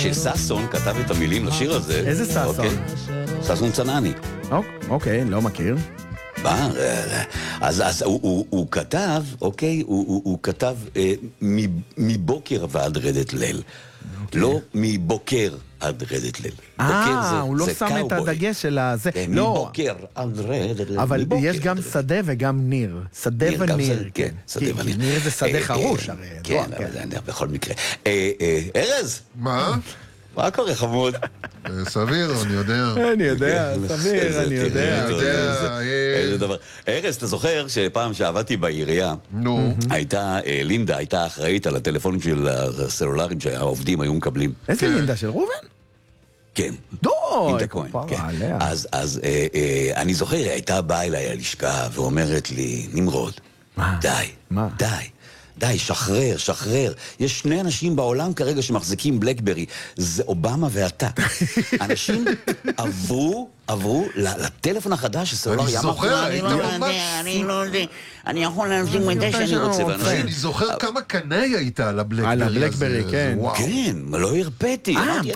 שששון כתב את המילים לשיר הזה... איזה ששון? ששון צנעני. אוקיי, לא מכיר. אז הוא כתב, אוקיי, הוא כתב מבוקר ועד רדת ליל. לא מבוקר עד רדת ליל. הוא לא שם את הדגש של הזה. מבוקר עד רדת ליל. אבל יש גם שדה וגם ניר. שדה וניר. כן, שדה וניר. ניר זה שדה חרוש, הרי. כן, בכל מקרה. ארז? מה? מה קורה, חמוד? סביר, אני יודע. אני יודע, סביר, אני יודע. איזה דבר. ארז, אתה זוכר שפעם שעבדתי בעירייה, הייתה, לינדה הייתה אחראית על הטלפונים של הסלולריים שהעובדים היו מקבלים. איזה לינדה, של רובן? כן. דוי, כפרה עליה. אז אני זוכר, היא הייתה באה אליי ללשכה ואומרת לי, נמרוד, די, שחרר. יש שני אנשים בעולם כרגע שמחזיקים בלקברי, זה אובמה ואתה. אנשים עברו לטלפון החדש הסלולרי. אני זוכר, אני לא יודע, אני יכול להמשיך מדי שאני רוצה. אני זוכר כמה קנאי הייתה על הבלקברי. על הבלקברי, כן. כן, לא הרפאתי.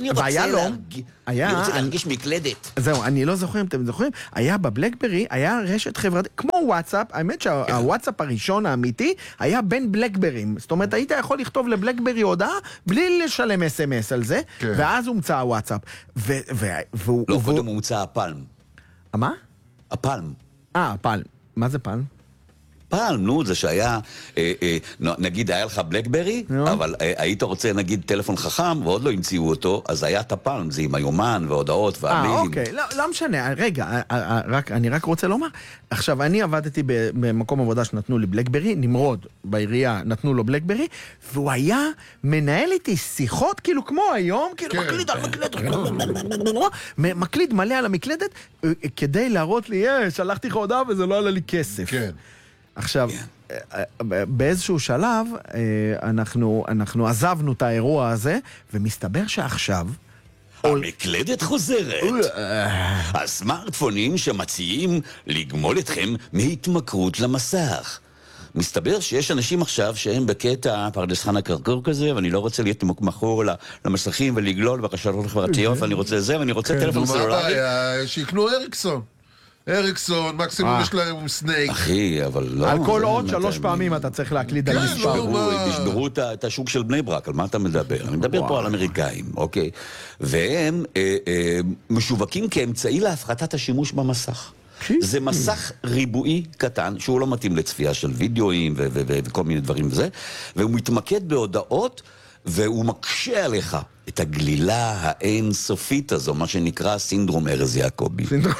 אני רוצה להרגיש מקלדת. זהו, אני לא זוכר אם אתם זוכרים, היה בבלקברי, היה רשת חברתית, כמו וואטסאפ, האמת שהוואטסאפ הראשון האמיתי היה בין בלקברים. זאת אומרת, היית יכול לכתוב לבלקברי הודעה בלי לשלם SMS על זה, ואז הומצא הוואטסאפ. לא, קודם הומצא הפלם. מה? הפלם. הפלם. מה זה פלם? פעם, נו, זה שהיה, נגיד היה לך בלקברי, אבל היית רוצה נגיד טלפון חכם, ועוד לא המציאו אותו, אז היה את הפעם, זה עם היומן והודעות והמיילים. אוקיי, לא משנה, רגע, אני רק רוצה לומר, עכשיו, אני עבדתי במקום עבודה שנתנו לי בלקברי, נמרוד בעירייה נתנו לו בלקברי, והוא היה מנהל איתי שיחות, כאילו כמו היום, כאילו מקליד על מקלדת, מקליד מלא על המקלדת, כדי להראות לי, שלחתי לך הודעה וזה לא עלה לי כסף. כן. עכשיו, באיזשהו שלב, אנחנו עזבנו את האירוע הזה, ומסתבר שעכשיו... המקלדת חוזרת. הסמארטפונים שמציעים לגמול אתכם מהתמכרות למסך. מסתבר שיש אנשים עכשיו שהם בקטע פרדס חנה כרכור כזה, ואני לא רוצה להיות מכור למסכים ולגלול ברשתות החברתיות, ואני רוצה זה, ואני רוצה טלפון סלולרי. מה הבעיה? שיקנו אריקסון, מקסימום יש להם סנייק. אחי, אבל לא... על כל עוד 3 פעמים אתה צריך להקליד על מספר. תשברו את השוק של בני ברק, על מה אתה מדבר? אני מדבר פה על אמריקאים, אוקיי? והם משווקים כאמצעי להפחתת השימוש במסך. זה מסך ריבועי קטן, שהוא לא מתאים לצפייה של וידאוים וכל מיני דברים וזה, והוא מתמקד בהודעות, והוא מקשה עליך את הגלילה האינסופית הזו, מה שנקרא סינדרום ארז יעקבי.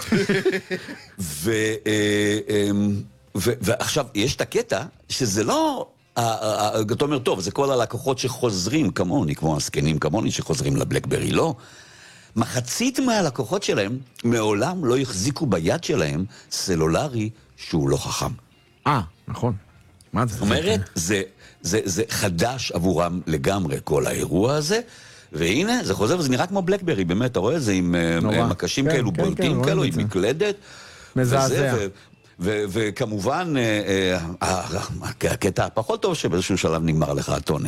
ועכשיו, יש את הקטע שזה לא... אתה אומר, טוב, זה כל הלקוחות שחוזרים כמוני, כמו הסקנים כמוני שחוזרים לבלקברי, לא. מחצית מהלקוחות שלהם מעולם לא החזיקו ביד שלהם סלולרי שהוא לא חכם. נכון. מה זה? זאת אומרת, זה חדש עבורם לגמרי כל האירוע הזה, והנה, זה חוזר וזה נראה כמו בלקברי, באמת, אתה רואה? זה עם מקשים כאלו בולטים כאלו, עם מקלדת. מזעזע. וכמובן, הקטע הפחות טוב שבאיזשהו שלב נגמר לך הטונר.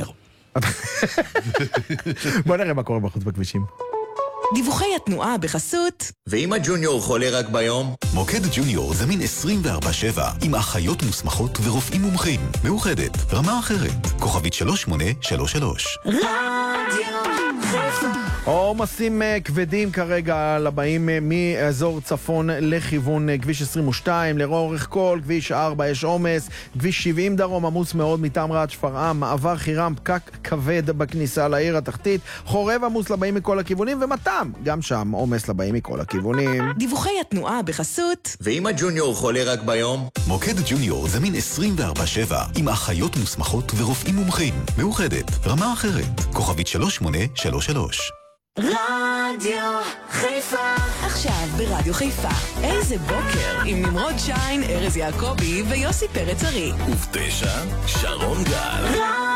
בוא נראה מה קורה בחוץ בכבישים. דיווחי התנועה בחסות. ואם הג'וניור חולה רק ביום? מוקד ג'וניור זמין 24/7 עם אחיות מוסמכות ורופאים מומחים. מאוחדת, רמה אחרת. כוכבית 3833. רדיו חיפה. עומסים כבדים כרגע לבאים מאזור צפון לכיוון כביש 22, לאורך כל כביש 4 יש עומס, כביש 70 דרום עמוס מאוד מטעם רהט שפרעם, מעבר חירם פקק כבד בכניסה לעיר התחתית, חורב עמוס לבאים מכל הכיוונים, ומתם גם שם עומס לבאים מכל הכיוונים. דיווחי התנועה בחסות. ואם הג'וניור חולה רק ביום? מוקד ג'וניור זמין 24/7 עם אחיות מוסמכות ורופאים מומחים. מאוחדת, רמה אחרת. כוכבית 3833. רדיו חיפה. עכשיו ברדיו חיפה, איזה בוקר עם נמרוד שיין, ארז יעקבי ויוסי פרץ ארי. וב9 שרון גל.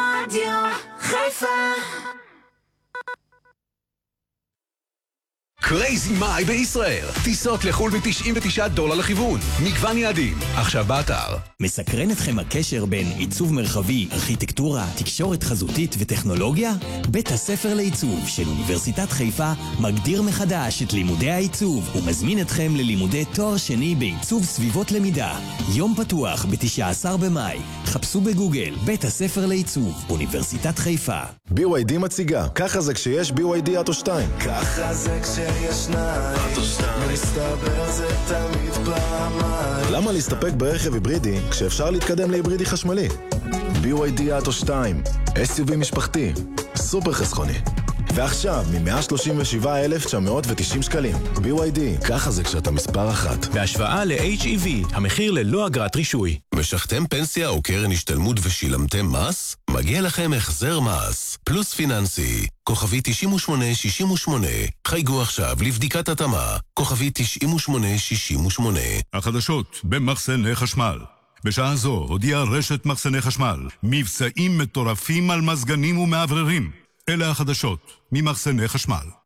רדיו חיפה. קרייזי מאי בישראל. טיסות לחול $99 לכיוון. מגוון יעדים. עכשיו באתר. מסקרן אתכם הקשר בין עיצוב מרחבי, ארכיטקטורה, תקשורת חזותית וטכנולוגיה? בית הספר לעיצוב של אוניברסיטת חיפה מגדיר מחדש את לימודי העיצוב ומזמין אתכם ללימודי תואר שני בעיצוב סביבות למידה. יום פתוח ב-19 במאי. חפשו בגוגל בית הספר לעיצוב, אוניברסיטת חיפה. BYD מציגה, ככה זה כשיש BYD אוטו 2. ככה זה כשיש שניים, מסתבר זה תמיד פעמיים. למה להסתפק ברכב היברידי כשאפשר להתקדם להיברידי חשמלי? BYD אוטו 2, SUV משפחתי, סופר חסכוני. ועכשיו, מ-137,990 שקלים. BYD, ככה זה כשאתה מספר אחת. בהשוואה ל-HEV, המחיר ללא אגרת רישוי. משכתם פנסיה או קרן השתלמות ושילמתם מס? מגיע לכם החזר מס. פלוס פיננסי. כוכבי 9868. חייגו עכשיו לבדיקת התאמה. כוכבי 9868. החדשות במחסני חשמל. בשעה זו הודיעה רשת מחסני חשמל. מבצעים מטורפים על מזגנים ומעבררים. אלה החדשות ממחסני חשמל.